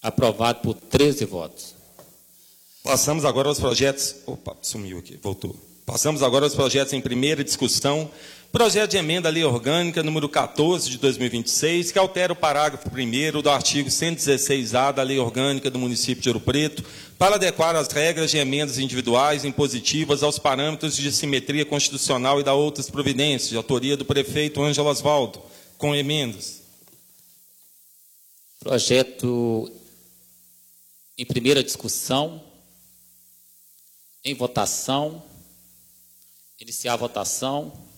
Aprovado por 13 votos. Passamos agora aos projetos... Opa, sumiu aqui, voltou. Passamos agora aos projetos em primeira discussão. Projeto de emenda à Lei Orgânica, número 14, de 2026, que altera o parágrafo 1º do artigo 116-A da Lei Orgânica do município de Ouro Preto, para adequar as regras de emendas individuais impositivas aos parâmetros de simetria constitucional e da outras providências, de autoria do prefeito Ângelo Osvaldo, com emendas. Projeto em primeira discussão, em votação, iniciar a votação.